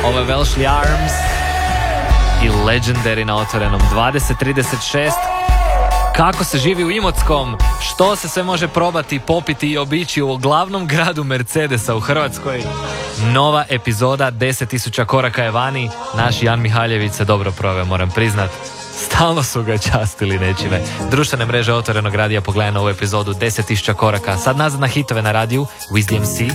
Ovo je Welshly Arms i Legendary na Otvorenom. 20:36. Kako se živi u Imotskom? Što se sve može probati, popiti i obići u glavnom gradu Mercedesa u Hrvatskoj? Nova epizoda 10.000 koraka je vani. Naš Jan Mihaljević se dobro proveo, moram priznat. Stalno su ga častili nečime. Društvene mreže Otvorenog radija, pogledaj na ovu epizodu 10.000 koraka. Sad nazad na hitove na radiju With DMC